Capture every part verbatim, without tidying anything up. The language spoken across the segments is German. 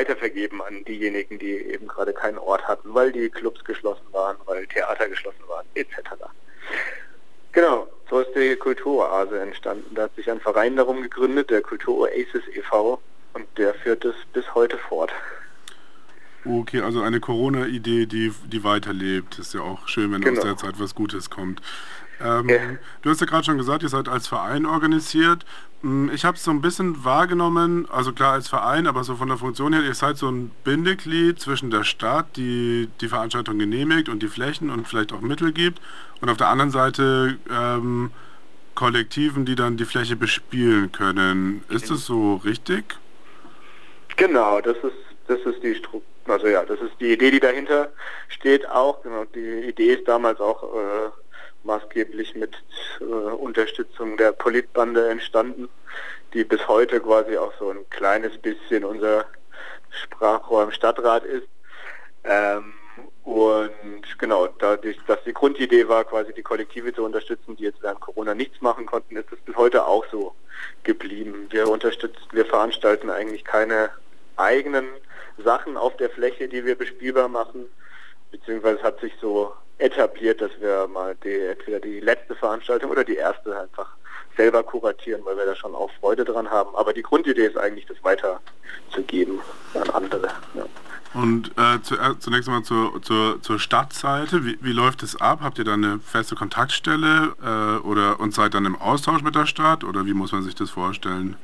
weitervergeben an diejenigen, die eben gerade keinen Ort hatten, weil die Clubs geschlossen waren, weil Theater geschlossen waren, et cetera. Genau, so ist die Kulturoase entstanden. Da hat sich ein Verein darum gegründet, der Kulturoasis e V, und der führt es bis heute fort. Okay, also eine Corona-Idee, die, die weiterlebt. Ist ja auch schön, wenn genau. aus der Zeit was Gutes kommt. Ähm, ja. Du hast ja gerade schon gesagt, ihr seid als Verein organisiert. Ich habe es so ein bisschen wahrgenommen, also klar als Verein, aber so von der Funktion her, ihr seid so ein Bindeglied zwischen der Stadt, die die Veranstaltung genehmigt und die Flächen und vielleicht auch Mittel gibt, und auf der anderen Seite ähm, Kollektiven, die dann die Fläche bespielen können. Ist das so richtig? Genau, das ist das ist die Struktur. Also ja, das ist die Idee, die dahinter steht auch. Genau, die Idee ist damals auch äh, maßgeblich mit äh, Unterstützung der Politbande entstanden, die bis heute quasi auch so ein kleines bisschen unser Sprachrohr im Stadtrat ist. Ähm, und genau, dadurch, dass die Grundidee war, quasi die Kollektive zu unterstützen, die jetzt während Corona nichts machen konnten, ist es bis heute auch so geblieben. Wir unterstützen, wir veranstalten eigentlich keine eigenen Sachen auf der Fläche, die wir bespielbar machen, beziehungsweise hat sich so etabliert, dass wir mal die, entweder die letzte Veranstaltung oder die erste einfach selber kuratieren, weil wir da schon auch Freude dran haben. Aber die Grundidee ist eigentlich, das weiterzugeben an andere. Ja. Und äh, zu, äh, zunächst einmal zur, zur, zur Stadtseite. Wie, wie läuft es ab? Habt ihr da eine feste Kontaktstelle äh, oder und seid dann im Austausch mit der Stadt, oder wie muss man sich das vorstellen?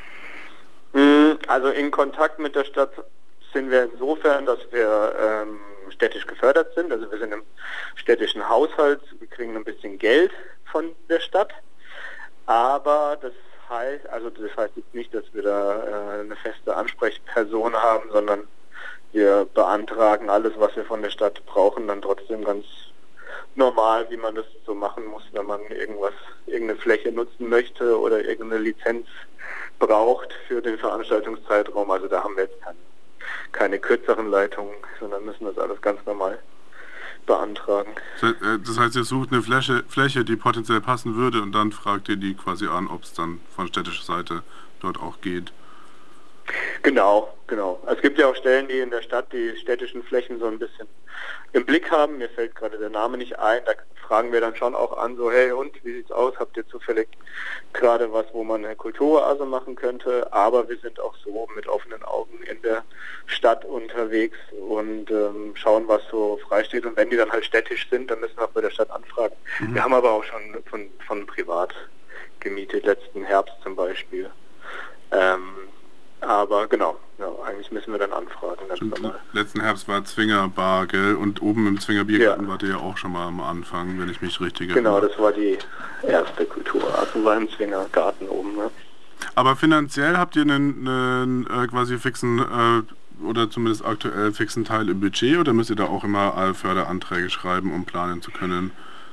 Also in Kontakt mit der Stadt sind wir insofern, dass wir ähm, städtisch gefördert sind. Also wir sind im städtischen Haushalt, wir kriegen ein bisschen Geld von der Stadt, aber das heißt, also das heißt jetzt nicht, dass wir da äh, eine feste Ansprechperson haben, sondern wir beantragen alles, was wir von der Stadt brauchen, dann trotzdem ganz normal, wie man das so machen muss, wenn man irgendwas, irgendeine Fläche nutzen möchte oder irgendeine Lizenz braucht für den Veranstaltungszeitraum. Also da haben wir jetzt keine, keine kürzeren Leitungen, sondern müssen das alles ganz normal beantragen. Das heißt, ihr sucht eine Fläche, Fläche, die potenziell passen würde, und dann fragt ihr die quasi an, ob es dann von städtischer Seite dort auch geht. Genau, genau. Es gibt ja auch Stellen, die in der Stadt die städtischen Flächen so ein bisschen im Blick haben. Mir fällt gerade der Name nicht ein. Da fragen wir dann schon auch an, so hey, und wie sieht's aus? Habt ihr zufällig gerade was, wo man eine Kulturoase machen könnte? Aber wir sind auch so mit offenen Augen in der Stadt unterwegs und ähm, schauen, was so freisteht. Und wenn die dann halt städtisch sind, dann müssen wir auch bei der Stadt anfragen. Mhm. Wir haben aber auch schon von, von privat gemietet, letzten Herbst zum Beispiel. Ähm, Aber genau, ja, eigentlich müssen wir dann anfragen. Ganz normal. Letzten Herbst war Zwinger Bar, gell? Und oben im Zwinger Biergarten ja. wart ihr ja auch schon mal am Anfang, wenn ich mich richtig erinnere. Genau, erinnere. das war die erste Kulturart, war im Zwinger Garten oben. Ne? Aber finanziell habt ihr einen, einen äh, quasi fixen äh, oder zumindest aktuell fixen Teil im Budget, oder müsst ihr da auch immer Förderanträge schreiben, um planen zu können?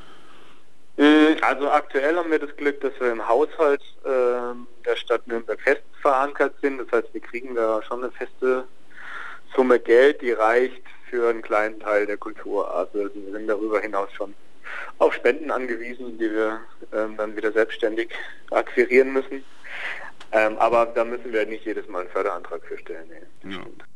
Also aktuell haben wir das Glück, dass wir im Haushalt äh, der Stadt Nürnberg fest verankert sind. Das heißt, wir kriegen da schon eine feste Summe Geld, die reicht für einen kleinen Teil der Kulturoase. Also wir sind darüber hinaus schon auf Spenden angewiesen, die wir ähm, dann wieder selbstständig akquirieren müssen. Ähm, aber da müssen wir nicht jedes Mal einen Förderantrag für stellen. Nee, ja.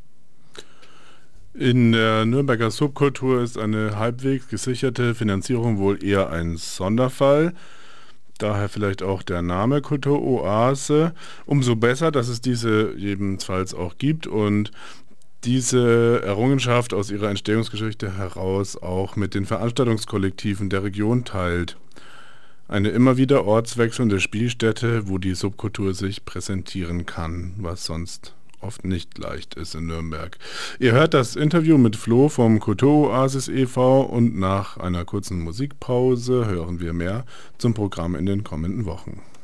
In der Nürnberger Subkultur ist eine halbwegs gesicherte Finanzierung wohl eher ein Sonderfall. Daher vielleicht auch der Name Kulturoase. Umso besser, dass es diese jedenfalls auch gibt und diese Errungenschaft aus ihrer Entstehungsgeschichte heraus auch mit den Veranstaltungskollektiven der Region teilt. Eine immer wieder ortswechselnde Spielstätte, wo die Subkultur sich präsentieren kann, was sonst oft nicht leicht ist in Nürnberg. Ihr hört das Interview mit Flo vom Kulturoasis e V und nach einer kurzen Musikpause hören wir mehr zum Programm in den kommenden Wochen.